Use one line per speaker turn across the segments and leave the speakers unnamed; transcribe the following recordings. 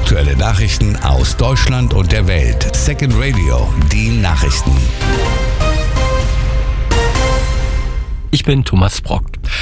Aktuelle Nachrichten aus Deutschland und der Welt. Second Radio, die Nachrichten.
Ich bin Thomas Brock.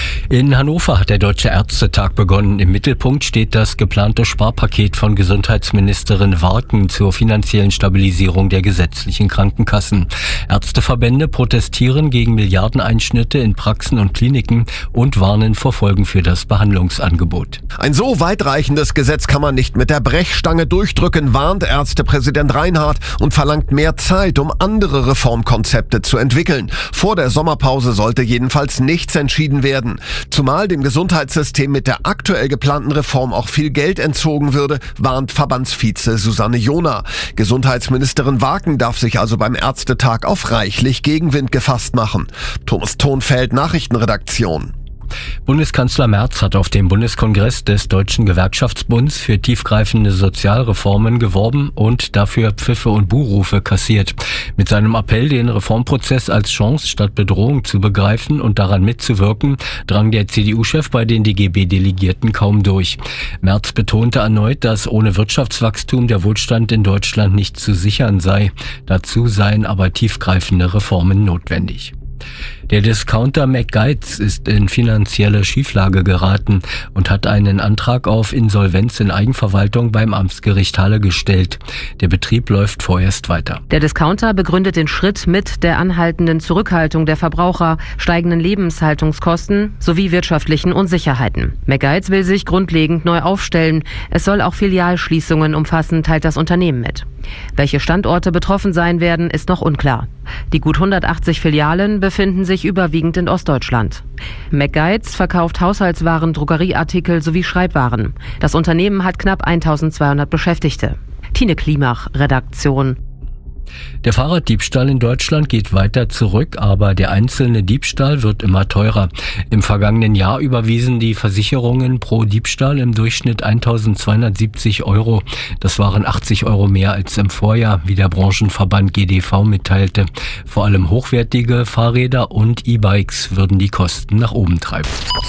In Hannover hat der Deutsche Ärztetag begonnen. Im Mittelpunkt steht das geplante Sparpaket von Gesundheitsministerin Warken zur finanziellen Stabilisierung der gesetzlichen Krankenkassen. Ärzteverbände protestieren gegen Milliardeneinschnitte in Praxen und Kliniken und warnen vor Folgen für das Behandlungsangebot.
Ein so weitreichendes Gesetz kann man nicht mit der Brechstange durchdrücken, warnt Ärztepräsident Reinhardt und verlangt mehr Zeit, um andere Reformkonzepte zu entwickeln. Vor der Sommerpause sollte jedenfalls nichts entschieden werden. Zumal dem Gesundheitssystem mit der aktuell geplanten Reform auch viel Geld entzogen würde, warnt Verbandsvize Susanne Johner. Gesundheitsministerin Warken darf sich also beim Ärztetag auf reichlich Gegenwind gefasst machen. Thomas Thonfeld, Nachrichtenredaktion.
Bundeskanzler Merz hat auf dem Bundeskongress des Deutschen Gewerkschaftsbunds für tiefgreifende Sozialreformen geworben und dafür Pfiffe und Buhrufe kassiert. Mit seinem Appell, den Reformprozess als Chance statt Bedrohung zu begreifen und daran mitzuwirken, drang der CDU-Chef bei den DGB-Delegierten kaum durch. Merz betonte erneut, dass ohne Wirtschaftswachstum der Wohlstand in Deutschland nicht zu sichern sei. Dazu seien aber tiefgreifende Reformen notwendig. Der Discounter McGuides ist in finanzielle Schieflage geraten und hat einen Antrag auf Insolvenz in Eigenverwaltung beim Amtsgericht Halle gestellt. Der Betrieb läuft vorerst weiter.
Der Discounter begründet den Schritt mit der anhaltenden Zurückhaltung der Verbraucher, steigenden Lebenshaltungskosten sowie wirtschaftlichen Unsicherheiten. McGuides will sich grundlegend neu aufstellen. Es soll auch Filialschließungen umfassen, teilt das Unternehmen mit. Welche Standorte betroffen sein werden, ist noch unklar. Die gut 180 Filialen befinden sich überwiegend in Ostdeutschland. McGuides verkauft Haushaltswaren, Drogerieartikel sowie Schreibwaren. Das Unternehmen hat knapp 1200 Beschäftigte. Tine Klimach, Redaktion.
Der Fahrraddiebstahl in Deutschland geht weiter zurück, aber der einzelne Diebstahl wird immer teurer. Im vergangenen Jahr überwiesen die Versicherungen pro Diebstahl im Durchschnitt 1.270 €. Das waren 80 € mehr als im Vorjahr, wie der Branchenverband GDV mitteilte. Vor allem hochwertige Fahrräder und E-Bikes würden die Kosten nach oben treiben.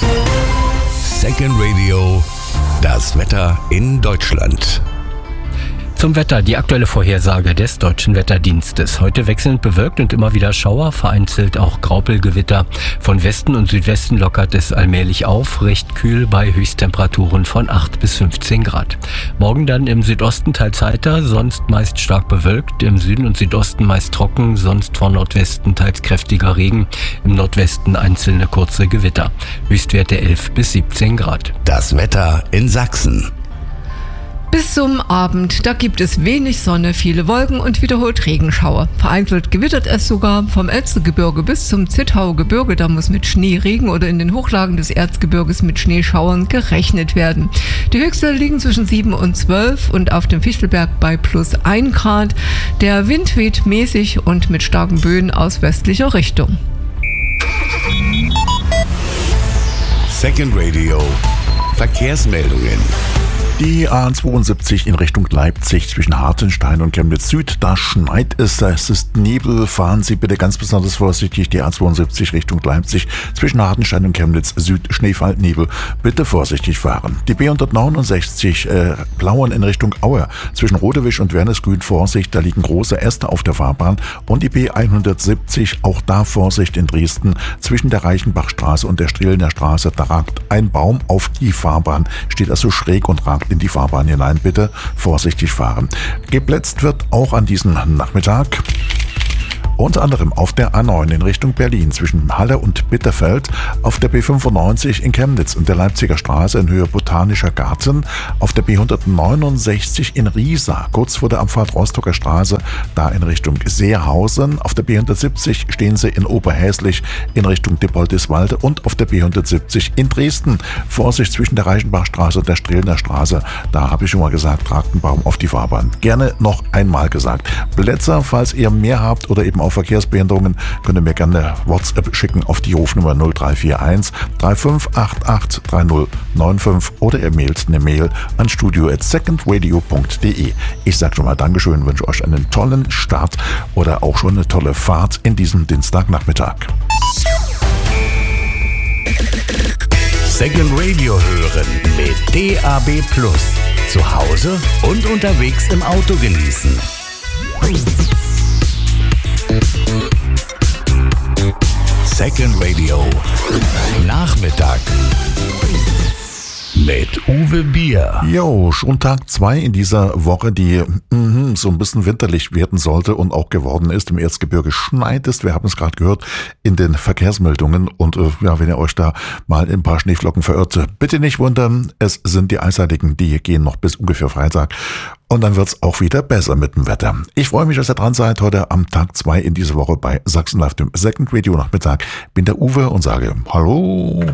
Second Radio, das Wetter in Deutschland.
Zum Wetter, die aktuelle Vorhersage des Deutschen Wetterdienstes. Heute wechselnd bewölkt und immer wieder Schauer, vereinzelt auch Graupelgewitter. Von Westen und Südwesten lockert es allmählich auf, recht kühl bei Höchsttemperaturen von 8 bis 15 Grad. Morgen dann im Südosten teils heiter, sonst meist stark bewölkt, im Süden und Südosten meist trocken, sonst von Nordwesten teils kräftiger Regen, im Nordwesten einzelne kurze Gewitter. Höchstwerte 11 bis 17 Grad.
Das Wetter in Sachsen.
Bis zum Abend, da gibt es wenig Sonne, viele Wolken und wiederholt Regenschauer. Vereinzelt gewittert es sogar vom Elstergebirge bis zum Zittauer Gebirge. Da muss mit Schneeregen oder in den Hochlagen des Erzgebirges mit Schneeschauern gerechnet werden. Die Höchste liegen zwischen 7 und 12 und auf dem Fichtelberg bei plus 1 Grad. Der Wind weht mäßig und mit starken Böen aus westlicher Richtung.
Second Radio, Verkehrsmeldungen.
Die A72 in Richtung Leipzig zwischen Hartenstein und Chemnitz Süd, da schneit es, da ist Nebel, fahren Sie bitte ganz besonders vorsichtig. Die A72 Richtung Leipzig zwischen Hartenstein und Chemnitz Süd, Schneefall, Nebel, bitte vorsichtig fahren. Die B169 Plauen in Richtung Aue zwischen Rodewisch und Wernesgrün, Vorsicht, da liegen große Äste auf der Fahrbahn. Und die B170, auch da Vorsicht in Dresden zwischen der Reichenbachstraße und der Strehlener Straße, da ragt ein Baum auf die Fahrbahn, steht also schräg und ragt in die Fahrbahn hinein, bitte vorsichtig fahren. Geblitzt wird auch an diesem Nachmittag. Unter anderem auf der A9 in Richtung Berlin zwischen Halle und Bitterfeld, auf der B95 in Chemnitz und der Leipziger Straße in Höhe Botanischer Garten, auf der B169 in Riesa, kurz vor der Abfahrt Rostocker Straße, da in Richtung Seehausen, auf der B170 stehen Sie in Oberhäslich in Richtung Dippoldiswalde und auf der B170 in Dresden. Vorsicht zwischen der Reichenbachstraße und der Strehlener Straße, da habe ich schon mal gesagt, tragt einen Baum auf die Fahrbahn. Gerne noch einmal gesagt. Blitzer, falls ihr mehr habt oder eben auch Verkehrsbehinderungen, könnt ihr mir gerne WhatsApp schicken auf die Rufnummer 0341 3588 3095 oder ihr mailt eine Mail an studio@secondradio.de. Ich sage schon mal Dankeschön, wünsche euch einen tollen Start oder auch schon eine tolle Fahrt in diesem Dienstagnachmittag.
Second Radio hören mit DAB+. zu Hause und unterwegs im Auto genießen. Second Radio Nachmittag mit Uwe Bier.
Jo, schon Tag 2 in dieser Woche, die so ein bisschen winterlich werden sollte und auch geworden ist. Im Erzgebirge schneit es, wir haben es gerade gehört in den Verkehrsmeldungen. Und wenn ihr euch da mal in ein paar Schneeflocken verirrt, bitte nicht wundern, es sind die Eisheiligen, die hier gehen noch bis ungefähr Freitag. Und dann wird's auch wieder besser mit dem Wetter. Ich freue mich, dass ihr dran seid heute am Tag 2 in dieser Woche bei Sachsen Live, dem Second Radio Nachmittag. Bin der Uwe und sage Hallo.